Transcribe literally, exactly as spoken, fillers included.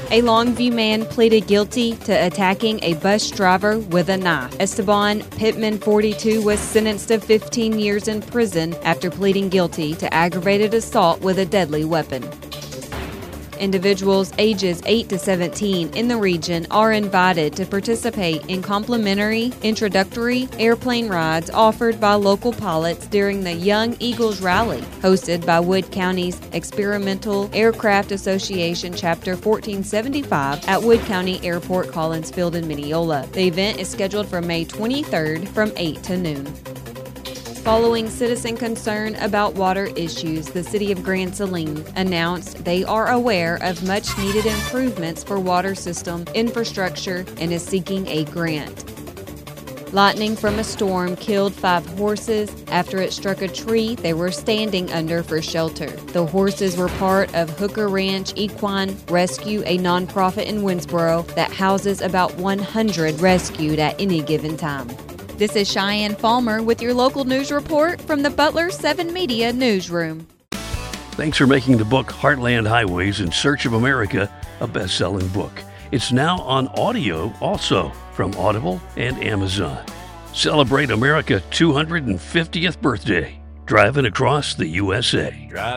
A Longview man pleaded guilty to attacking a bus driver with a knife. Esteban Pittman, forty-two, was sentenced to fifteen years in prison after pleading guilty to aggravated assault with a deadly weapon. Individuals ages eight to seventeen in the region are invited to participate in complimentary introductory airplane rides offered by local pilots during the Young Eagles Rally, hosted by Wood County's Experimental Aircraft Association Chapter fourteen seventy-five at Wood County Airport Collins Field in Mineola. The event is scheduled for May twenty-third from eight to noon. Following citizen concern about water issues, the City of Grand Saline announced they are aware of much-needed improvements for water system infrastructure and is seeking a grant. Lightning from a storm killed five horses after it struck a tree they were standing under for shelter. The horses were part of Hooker Ranch Equine Rescue, a nonprofit in Winsboro that houses about one hundred rescued at any given time. This is Cheyenne Falmer with your local news report from the Butler seven Media Newsroom. Thanks for making the book Heartland Highways in Search of America a best-selling book. It's now on audio also from Audible and Amazon. Celebrate America's two hundred fiftieth birthday, driving across the U S A.